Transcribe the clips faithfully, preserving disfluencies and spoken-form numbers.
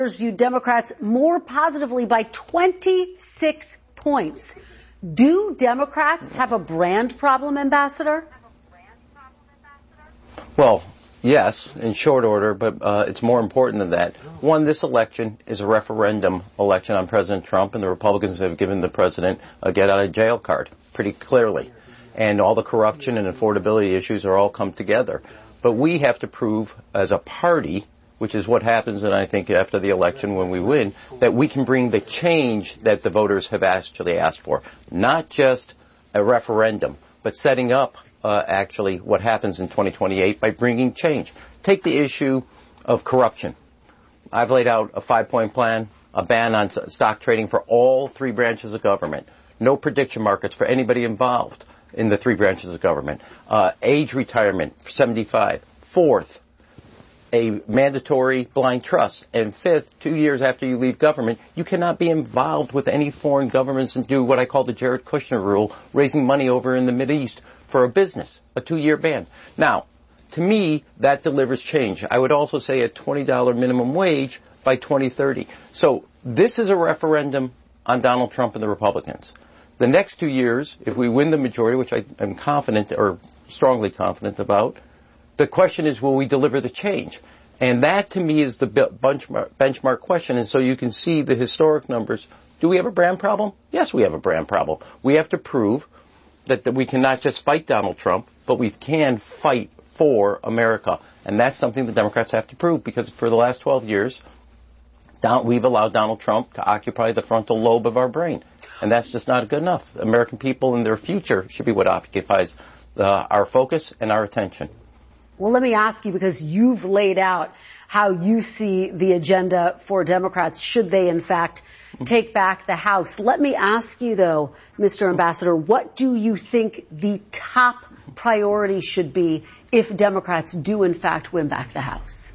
viewed Democrats more positively by twenty-six points. Do Democrats have a brand problem, Ambassador? Well, yes, in short order, but uh, it's more important than that. One, this election is a referendum election on President Trump, and the Republicans have given the president a get-out-of-jail card pretty clearly. And all the corruption and affordability issues are all come together. But we have to prove as a party, which is what happens, and I think after the election when we win, that we can bring the change that the voters have actually asked for. Not just a referendum, but setting up uh, actually what happens in twenty twenty-eight by bringing change. Take the issue of corruption. I've laid out a five-point plan, a ban on stock trading for all three branches of government, no prediction markets for anybody involved in the three branches of government, uh, age retirement for seventy-five. Fourth, a mandatory blind trust. And fifth, two years after you leave government, you cannot be involved with any foreign governments and do what I call the Jared Kushner rule, raising money over in the Mideast for a business, a two-year ban. Now, to me, that delivers change. I would also say a twenty dollars minimum wage by twenty thirty. So this is a referendum on Donald Trump and the Republicans. The next two years, if we win the majority, which I am confident or strongly confident about, the question is, will we deliver the change? And that, to me, is the benchmark, benchmark question. And so you can see the historic numbers. Do we have a brand problem? Yes, we have a brand problem. We have to prove that, that we can not just fight Donald Trump, but we can fight for America. And that's something the Democrats have to prove, because for the last twelve years, Don, we've allowed Donald Trump to occupy the frontal lobe of our brain. And that's just not good enough. American people and their future should be what occupies uh, our focus and our attention. Well, let me ask you, because you've laid out how you see the agenda for Democrats should they, in fact, take back the House. Let me ask you, though, Mister Ambassador, what do you think the top priority should be if Democrats do, in fact, win back the House?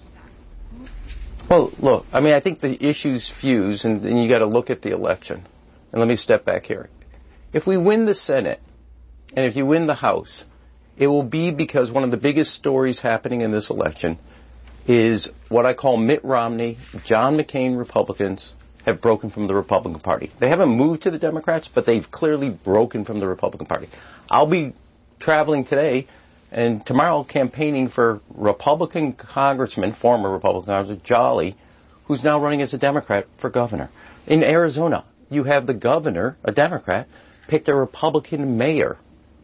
Well, look, I mean, I think the issues fuse, and, and you got to look at the election. And let me step back here. If we win the Senate, and if you win the House, it will be because one of the biggest stories happening in this election is what I call Mitt Romney, John McCain Republicans have broken from the Republican Party. They haven't moved to the Democrats, but they've clearly broken from the Republican Party. I'll be traveling today and tomorrow campaigning for Republican Congressman, former Republican Congressman, Jolly, who's now running as a Democrat for governor. In Arizona, you have the governor, a Democrat, picked a Republican mayor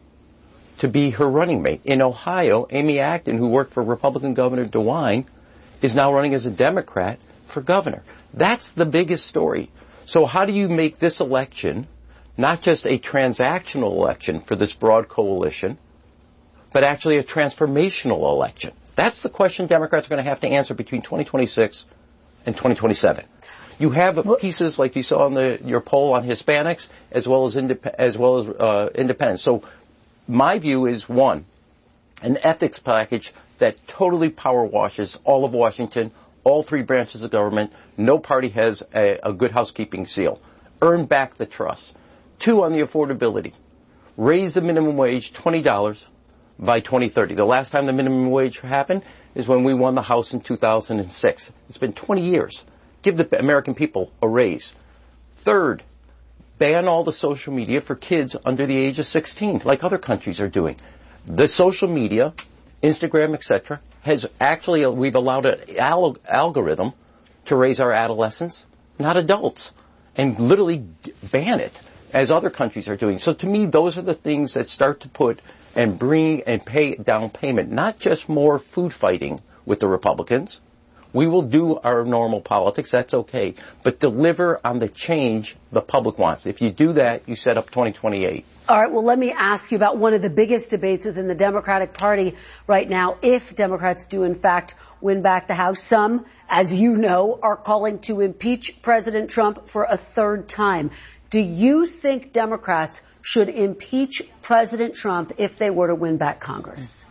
to be her running mate. In Ohio, Amy Acton, who worked for Republican Governor DeWine, is now running as a Democrat for governor. That's the biggest story. So how do you make this election not just a transactional election for this broad coalition, but actually a transformational election? That's the question Democrats are going to have to answer between twenty twenty-six and twenty twenty-seven. You have pieces like you saw in the, your poll on Hispanics as well as indep- as well as uh, independents. So my view is, one, an ethics package that totally power washes all of Washington, all three branches of government. No party has a, a good housekeeping seal. Earn back the trust. Two, on the affordability. Raise the minimum wage twenty dollars by twenty thirty. The last time the minimum wage happened is when we won the House in two thousand six. It's been twenty years. Give the American people a raise. Third, ban all the social media for kids under the age of sixteen, like other countries are doing. The social media, Instagram, et cetera, has actually, we've allowed an al- algorithm to raise our adolescents, not adults, and literally ban it, as other countries are doing. So to me, those are the things that start to put and bring and pay down payment, not just more food fighting with the Republicans. We will do our normal politics, that's okay, but deliver on the change the public wants. If you do that, you set up twenty twenty-eight. All right, well, let me ask you about one of the biggest debates within the Democratic Party right now. If Democrats do, in fact, win back the House, some, as you know, are calling to impeach President Trump for a third time. Do you think Democrats should impeach President Trump if they were to win back Congress?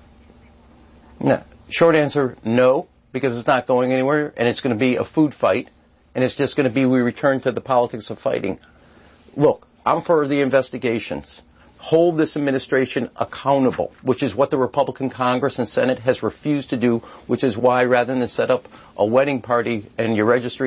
No. Short answer, no. Because it's not going anywhere, and it's going to be a food fight, and it's just going to be we return to the politics of fighting. Look, I'm for the investigations. Hold this administration accountable, which is what the Republican Congress and Senate has refused to do, which is why rather than set up a wedding party and your registry